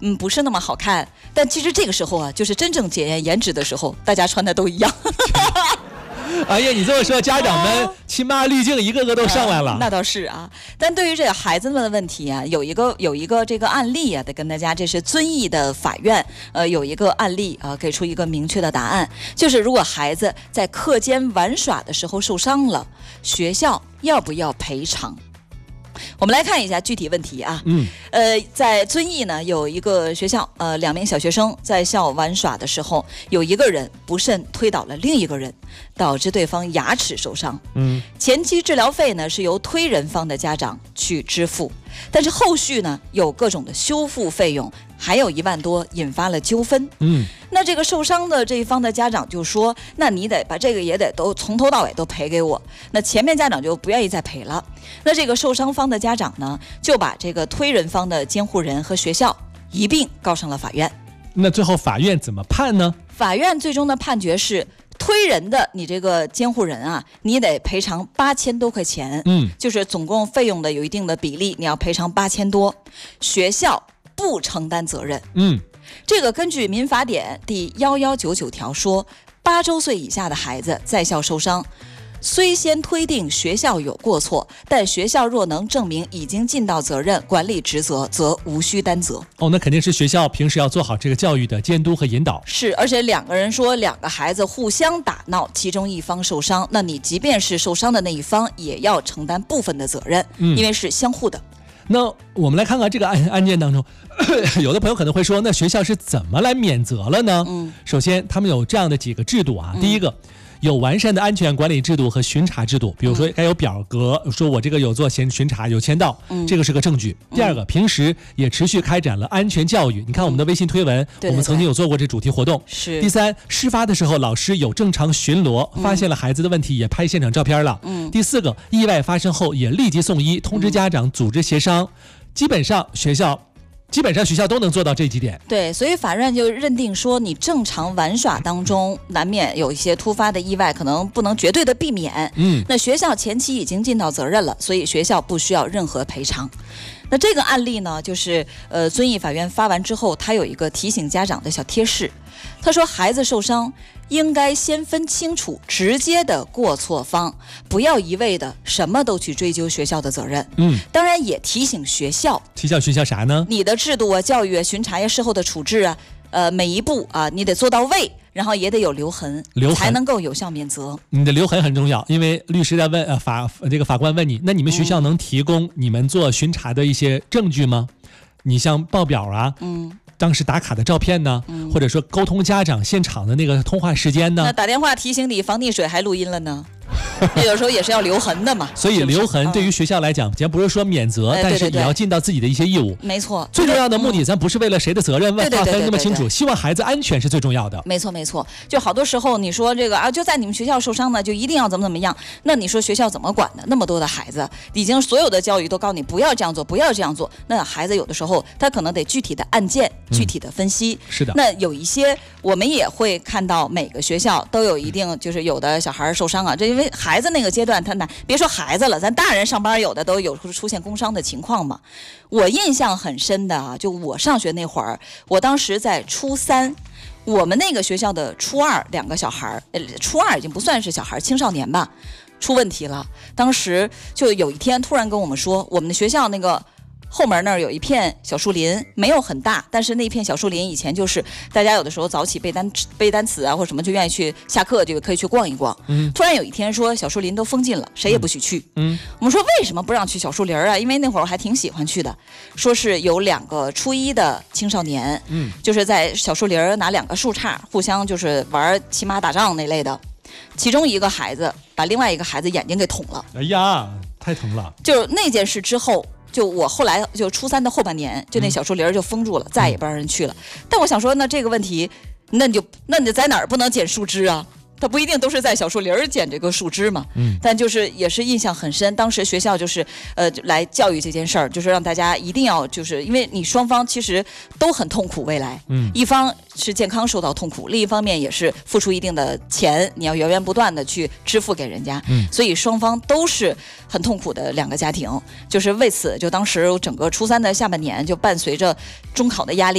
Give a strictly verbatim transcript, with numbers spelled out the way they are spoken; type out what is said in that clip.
嗯不是那么好看。但其实这个时候啊，就是真正检验颜值的时候，大家穿的都一样。 哎呀，你这么说，家长们亲妈滤镜一个个都上来了。 啊、那倒是啊，但对于这个孩子们的问题啊，有一个有一个这个案例啊，得跟大家，这是遵义的法院，呃，有一个案例啊，给出一个明确的答案，就是如果孩子在课间玩耍的时候受伤了，学校要不要赔偿？我们来看一下具体问题啊， 嗯， 呃，在遵义呢有一个学校，呃，两名小学生在校玩耍的时候，有一个人不慎推倒了另一个人，导致对方牙齿受伤。 嗯， 前期治疗费呢是由推人方的家长去支付，但是后续呢有各种的修复费用，还有一万多，引发了纠纷。 嗯， 那这个受伤的这一方的家长就说，那你得把这个也得都从头到尾都赔给我。那前面家长就不愿意再赔了，那这个受伤方的家长呢，就把这个推人方的监护人和学校一并告上了法院。 那最后法院怎么判呢？ 法院最终的判决是，推人的你这个监护人啊，你得赔偿八千多块钱， 嗯， 就是总共费用的有一定的比例，你要赔偿八千多，学校不承担责任。 嗯， 这个根据民法典第幺幺九九条说，八周岁以下的孩子在校受伤，虽先推定学校有过错，但学校若能证明已经尽到责任管理职责，则无需担责。 哦，那肯定是学校平时要做好这个教育的监督和引导。 是，而且两个人说两个孩子互相打闹，其中一方受伤，那你即便是受伤的那一方也要承担部分的责任， 嗯， 因为是相互的。 那我们来看看这个案案件当中，有的朋友可能会说，那学校是怎么来免责了呢？ 嗯， 首先他们有这样的几个制度啊，嗯、第一个。有完善的安全管理制度和巡查制度，比如说该有表格，说我这个有做巡巡查有签到，嗯，这个是个证据。第二个，平时也持续开展了安全教育，你看我们的微信推文， 嗯， 我们曾经有做过这主题活动。 是。 第三，事发的时候老师有正常巡逻，发现了孩子的问题也拍现场照片了。嗯。第四个，意外发生后也立即送医，通知家长，组织协商，基本上学校。基本上学校都能做到这几点。 对，所以法院就认定说，你正常玩耍当中难免有一些突发的意外，可能不能绝对的避免。 嗯， 那学校前期已经尽到责任了，所以学校不需要任何赔偿。那这个案例呢，就是呃，遵义法院发完之后，他有一个提醒家长的小贴士。他说，孩子受伤应该先分清楚直接的过错方，不要一味的什么都去追究学校的责任。 嗯， 当然也提醒学校， 提醒学校啥呢？ 你的制度啊、教育啊、巡查呀、事后的处置啊，呃，每一步啊，你得做到位，然后也得有留痕， 留痕才能够有效免责。 你的留痕很重要，因为律师在问呃法这个法官问你，那你们学校能提供你们做巡查的一些证据吗？嗯、你像报表啊，嗯。当时打卡的照片呢、嗯，或者说沟通家长现场的那个通话时间呢？ 那打电话提醒你防溺水还录音了呢？有时候也是要留痕的嘛。 所以留痕对于学校来讲，既然不是说免责， 嗯、 但是也要尽到自己的一些义务。 没错， 最重要的目的，咱不是为了谁的责任， 划分那么清楚，希望孩子安全是最重要的。 没错没错，就好多时候你说这个啊，就在你们学校受伤呢，就一定要怎么怎么样？那你说学校怎么管呢？那么多的孩子，已经所有的教育都告诉你不要这样做，不要这样做。那孩子有的时候他可能得具体的案件、嗯、具体的分析。 是的。 那有一些我们也会看到，每个学校都有一定，就是有的小孩受伤啊，这因为孩子那个阶段他难，别说孩子了，咱大人上班有的都有出现工伤的情况嘛。我印象很深的啊，就我上学那会儿，我当时在初三，我们那个学校的初二两个小孩，呃，初二已经不算是小孩，青少年吧，出问题了。当时就有一天突然跟我们说，我们的学校那个后门那儿有一片小树林，没有很大，但是那片小树林以前就是大家有的时候早起背单背单词啊或者什么，就愿意去下课就可以去逛一逛。嗯，突然有一天说小树林都封禁了，谁也不许去。嗯，我们说为什么不让去小树林啊？因为那会儿我还挺喜欢去的，说是有两个初一的青少年，嗯，就是在小树林拿两个树杈互相就是玩骑马打仗那类的，其中一个孩子把另外一个孩子眼睛给捅了。 哎呀，太疼了！ 就那件事之后。就我后来就初三的后半年，就那小树林就封住了，嗯、再也不让人去了。但我想说，那这个问题，那你就那你在哪儿不能捡树枝啊？它不一定都是在小树林捡这个树枝嘛。嗯。但就是也是印象很深，当时学校就是呃来教育这件事儿，就是让大家一定要就是因为你双方其实都很痛苦，未来，嗯，一方是健康受到痛苦，另一方面也是付出一定的钱，你要源源不断的去支付给人家，嗯，所以双方都是很痛苦的两个家庭。就是为此，就当时整个初三的下半年就伴随着中考的压力。